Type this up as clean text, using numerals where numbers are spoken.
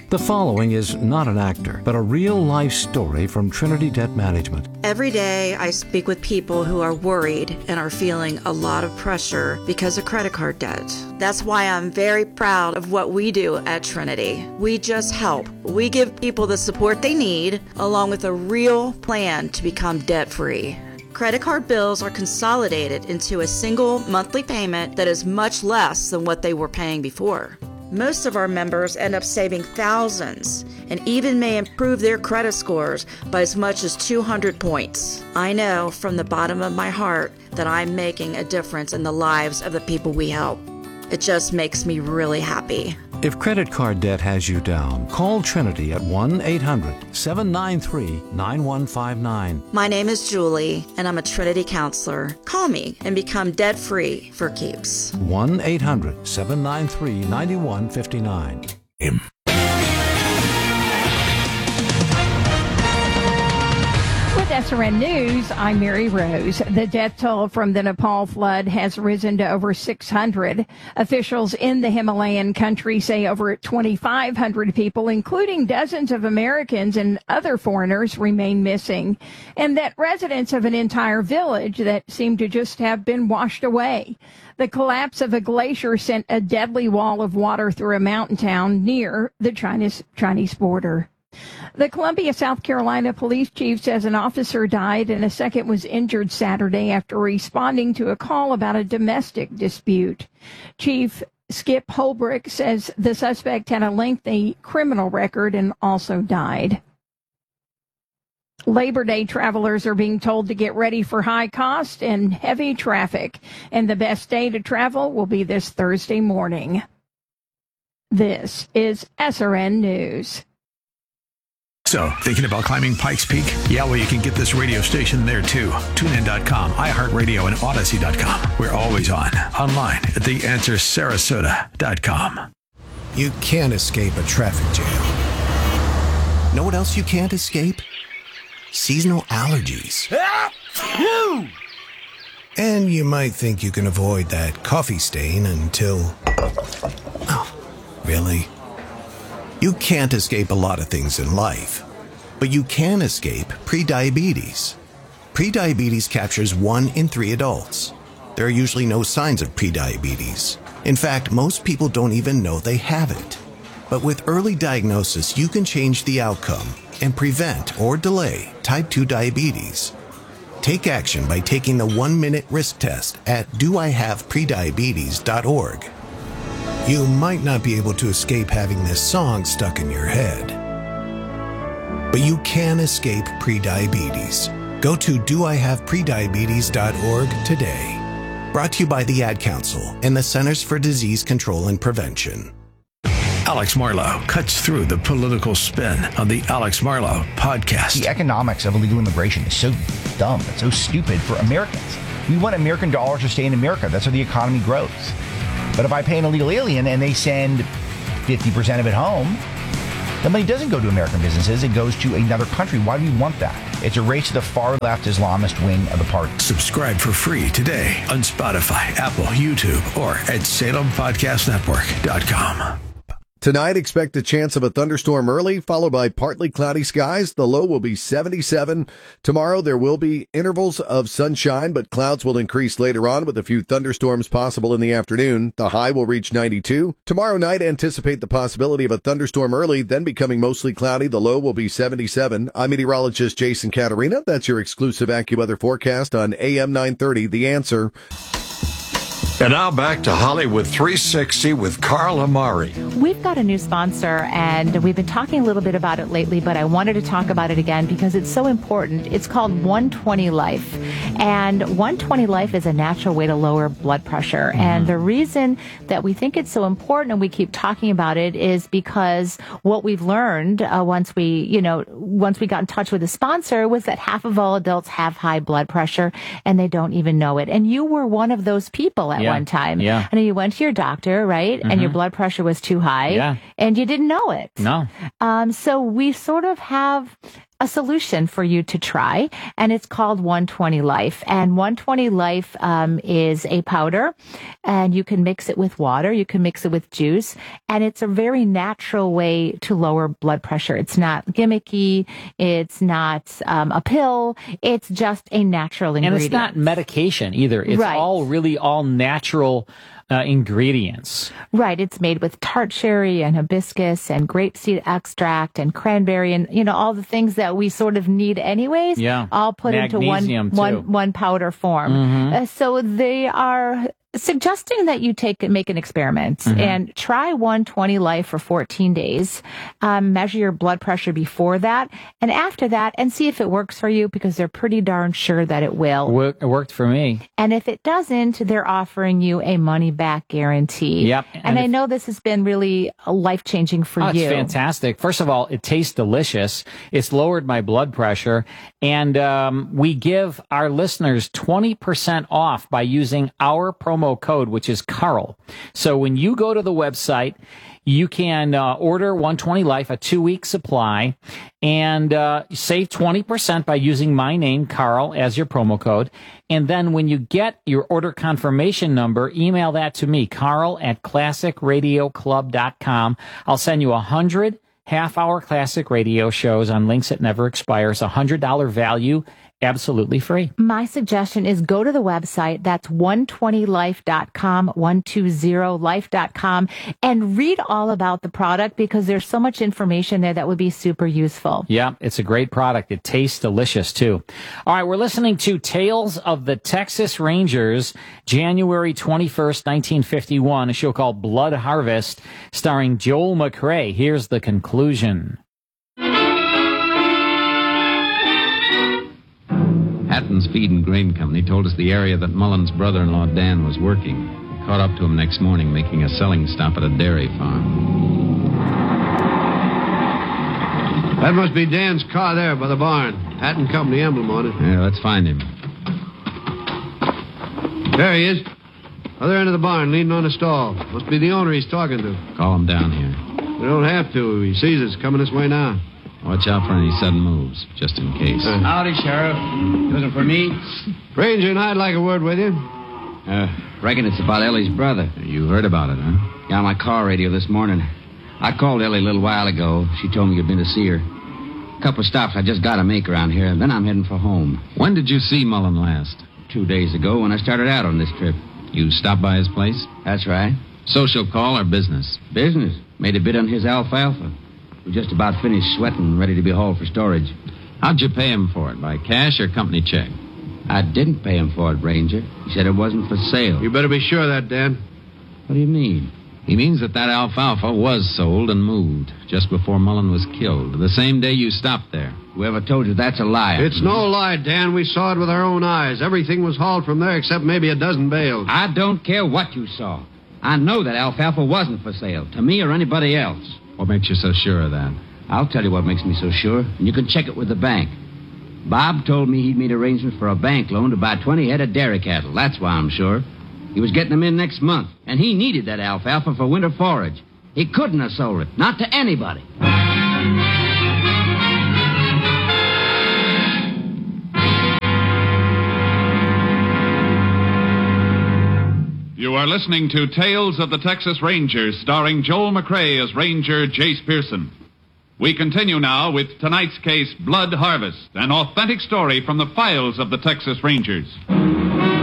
The following is not an actor, but a real-life story from Trinity Debt Management. Every day I speak with people who are worried and are feeling a lot of pressure because of credit card debt. That's why I'm very proud of what we do at Trinity. We just help. We give people the support they need, along with a real plan to become debt-free. Credit card bills are consolidated into a single monthly payment that is much less than what they were paying before. Most of our members end up saving thousands and even may improve their credit scores by as much as 200 points. I know from the bottom of my heart that I'm making a difference in the lives of the people we help. It just makes me really happy. If credit card debt has you down, call Trinity at 1-800-793-9159. My name is Julie, and I'm a Trinity counselor. Call me and become debt-free for keeps. 1-800-793-9159. With SRN News, I'm Mary Rose. The death toll from the Nepal flood has risen to over 600. Officials in the Himalayan country say over 2,500 people, including dozens of Americans and other foreigners, remain missing, and that residents of an entire village that seem to just have been washed away. The collapse of a glacier sent a deadly wall of water through a mountain town near the Chinese border. The Columbia, South Carolina police chief says an officer died and a second was injured Saturday after responding to a call about a domestic dispute. Chief Skip Holbrook says the suspect had a lengthy criminal record and also died. Labor Day travelers are being told to get ready for high cost and heavy traffic, and the best day to travel will be this Thursday morning. This is SRN News. So, thinking about climbing Pikes Peak? Yeah, well, you can get this radio station there, too. TuneIn.com, iHeartRadio, and Odyssey.com. We're always online at TheAnswerSarasota.com. You can't escape a traffic jam. Know what else you can't escape? Seasonal allergies. And you might think you can avoid that coffee stain until... Oh, really? You can't escape a lot of things in life, but you can escape prediabetes. Prediabetes captures 1 in 3 adults. There are usually no signs of prediabetes. In fact, most people don't even know they have it. But with early diagnosis, you can change the outcome and prevent or delay type 2 diabetes. Take action by taking the 1-minute risk test at doihaveprediabetes.org. You might not be able to escape having this song stuck in your head, but you can escape prediabetes. Go to doihaveprediabetes.org today. Brought to you by the Ad Council and the Centers for Disease Control and Prevention. Alex Marlow cuts through the political spin on the Alex Marlow podcast. The economics of illegal immigration is so dumb. It's so stupid for Americans. We want American dollars to stay in America. That's how the economy grows. But if I pay an illegal alien and they send 50% of it home, the money doesn't go to American businesses. It goes to another country. Why do we want that? It's a race to the far left Islamist wing of the party. Subscribe for free today on Spotify, Apple, YouTube, or at SalemPodcastNetwork.com. Tonight, expect a chance of a thunderstorm early, followed by partly cloudy skies. The low will be 77. Tomorrow, there will be intervals of sunshine, but clouds will increase later on with a few thunderstorms possible in the afternoon. The high will reach 92. Tomorrow night, anticipate the possibility of a thunderstorm early, then becoming mostly cloudy. The low will be 77. I'm meteorologist Jason Caterina. That's your exclusive AccuWeather forecast on AM 930, The Answer. And now back to Hollywood 360 with Carl Amari. We've got a new sponsor, and we've been talking a little bit about it lately, but I wanted to talk about it again because it's so important. It's called 120 Life, and 120 Life is a natural way to lower blood pressure. Mm-hmm. And the reason that we think it's so important and we keep talking about it is because what we've learned once we got in touch with the sponsor was that half of all adults have high blood pressure and they don't even know it. And you were one of those people at one time. Yeah. I know you went to your doctor, right? Mm-hmm. And your blood pressure was too high. Yeah. and you didn't know it. No. So we sort of have a solution for you to try, and it's called 120 Life. And 120 Life is a powder, and you can mix it with water, you can mix it with juice, and it's a very natural way to lower blood pressure. It's not gimmicky, it's not a pill, it's just a natural ingredient. And it's not medication either. It's all natural ingredients. Right. It's made with tart cherry and hibiscus and grapeseed extract and cranberry and, all the things that we sort of need anyways. Yeah. All put Magnesium into one powder form. Mm-hmm. So they are suggesting that you make an experiment and try 120 Life for 14 days, measure your blood pressure before that and after that, and see if it works for you, because they're pretty darn sure that it will. It worked for me. And if it doesn't, they're offering you a money-back guarantee. Yep. And I know this has been really life-changing for you. It's fantastic. First of all, it tastes delicious. It's lowered my blood pressure. And we give our listeners 20% off by using our promo code, which is Carl. So when you go to the website, you can order 120 Life, a 2-week supply, and save 20% by using my name, Carl, as your promo code. And then when you get your order confirmation number, email that to me, carl@classicradioclub.com. I'll send you 100 half-hour classic radio shows on links that never expires, $100 value, absolutely free. My suggestion is go to the website. That's 120life.com, 120life.com, and read all about the product, because there's so much information there that would be super useful. Yeah, it's a great product. It tastes delicious, too. All right, we're listening to Tales of the Texas Rangers, January 21st, 1951, a show called Blood Harvest, starring Joel McCrea. Here's the conclusion. Hatton's Feed and Grain Company told us the area that Mullen's brother-in-law Dan was working. We caught up to him next morning making a selling stop at a dairy farm. That must be Dan's car there by the barn. Hatton Company emblem on it. Yeah, let's find him. There he is. Other end of the barn, leaning on a stall. Must be the owner he's talking to. Call him down here. We don't have to. He sees us coming this way now. Watch out for any sudden moves, just in case. Howdy, Sheriff. Looking for me? Ranger and I'd like a word with you. Reckon it's about Ellie's brother. You heard about it, huh? Yeah, on my car radio this morning. I called Ellie a little while ago. She told me you'd been to see her. A couple of stops I just got to make around here, and then I'm heading for home. When did you see Mullen last? 2 days ago when I started out on this trip. You stopped by his place? That's right. Social call or business? Business. Made a bid on his alfalfa. We're just about finished sweating, ready to be hauled for storage. How'd you pay him for it? By cash or company check? I didn't pay him for it, Ranger. He said it wasn't for sale. You better be sure of that, Dan. What do you mean? He means that alfalfa was sold and moved just before Mullen was killed, the same day you stopped there. Whoever told you that's a lie. It's no lie, Dan. We saw it with our own eyes. Everything was hauled from there except maybe a dozen bales. I don't care what you saw. I know that alfalfa wasn't for sale, to me or anybody else. What makes you so sure of that? I'll tell you what makes me so sure, and you can check it with the bank. Bob told me he'd made arrangements for a bank loan to buy 20 head of dairy cattle. That's why I'm sure. He was getting them in next month, and he needed that alfalfa for winter forage. He couldn't have sold it, not to anybody. You are listening to Tales of the Texas Rangers, starring Joel McCrea as Ranger Jace Pearson. We continue now with tonight's case, Blood Harvest, an authentic story from the files of the Texas Rangers.